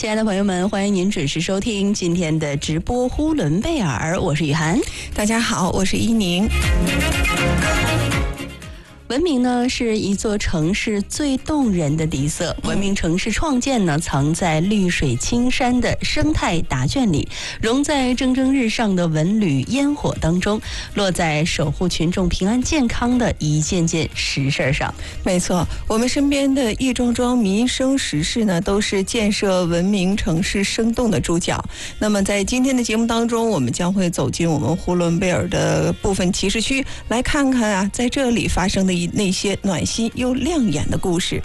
亲爱的朋友们，欢迎您准时收听今天的直播呼伦贝尔，我是雨涵。 大家好，我是依宁。 文明呢是一座城市最动人的底色，文明城市创建呢藏在绿水青山的生态答卷里，融在蒸蒸日上的文旅烟火当中，落在守护群众平安健康的一件件实事上。 没错，我们身边的一桩桩民生实事呢，都是建设文明城市生动的主角。那么在今天的节目当中，我们将会走进我们呼伦贝尔的部分骑士区，来看看啊，在这里发生的那些暖心又亮眼的故事。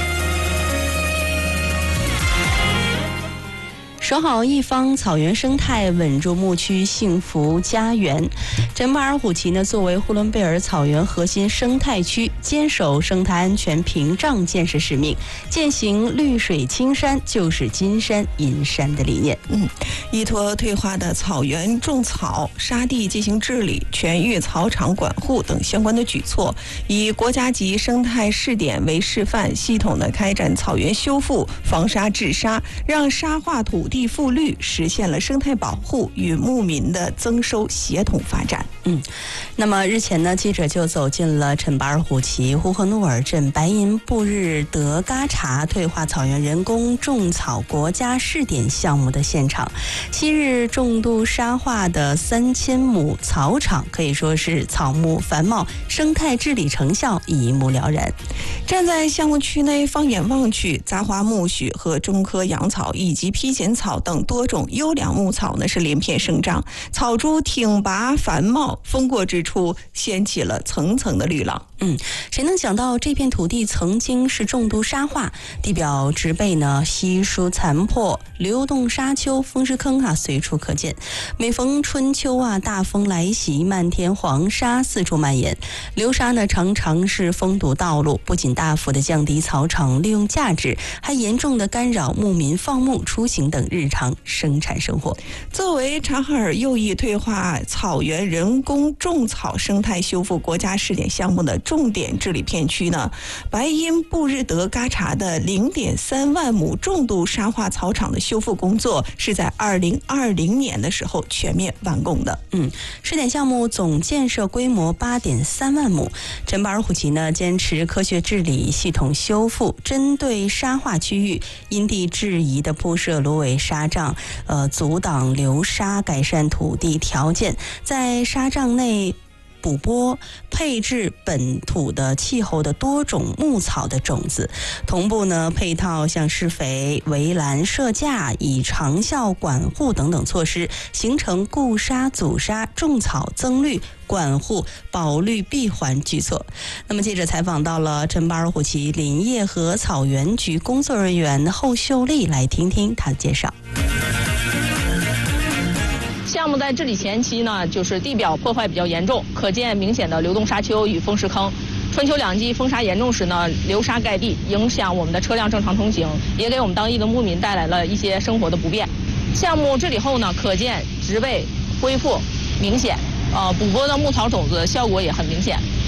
守好一方草原生态，稳住牧区幸福家园。陈巴尔虎旗呢，作为呼伦贝尔草原核心生态区，坚守生态安全屏障建设使命，践行绿水青山就是金山银山的理念。 依托退化的草原种草、沙地进行治理、全域草场管护等相关的举措，以国家级生态试点为示范，系统的开展草原修复、防沙治沙，让沙化土地复绿，实现了生态保护与牧民的增收协同发展。 那么日前呢，记者就走进了陈巴尔虎旗呼和努尔镇白银布日德嘎查退化草原人工种草国家试点项目的现场。昔日重度沙化的3000亩草场，可以说是草木繁茂，生态治理成效一目了然。 站在项目区内放眼望去，杂花苜蓿和中科杨草以及披剪草等多种优良牧草呢是连片生长，草株挺拔繁茂，风过之处掀起了层层的绿浪。 谁能想到这片土地曾经是重度沙化，地表植被呢稀疏残破，流动沙丘、风蚀坑随处可见。每逢春秋大风来袭，漫天黄沙四处蔓延，流沙呢常常是封堵道路，不仅大幅的降低草场利用价值，还严重的干扰牧民放牧、出行等日常生产生活。 作为察哈尔右翼退化草原人工种草生态修复国家试点项目的重点治理片区呢，白银布日德嘎查的0.3万亩重度沙化草场的修复工作是在2020年的时候全面完工的。 试点项目总建设规模8.3万亩。陈巴尔虎旗呢坚持科学治理、系统修复，针对沙化区域因地制宜的铺设芦苇沙障，阻挡流沙，改善土地条件，在沙障内补播配置本土的气候的多种牧草的种子，同步呢配套像施肥、围栏设架，以长效管护等等措施，形成固沙阻沙、种草增绿、管护保绿闭环举措。那么记者采访到了陈巴尔虎旗林业和草原局工作人员后秀丽，来听听他的介绍。 项目在治理前期呢，就是地表破坏比较严重，可见明显的流动沙丘与风蚀坑。春秋两季风沙严重时呢，流沙盖地，影响我们的车辆正常通行，也给我们当地的牧民带来了一些生活的不便。项目治理后呢，可见植被恢复明显，补播的牧草种子效果也很明显。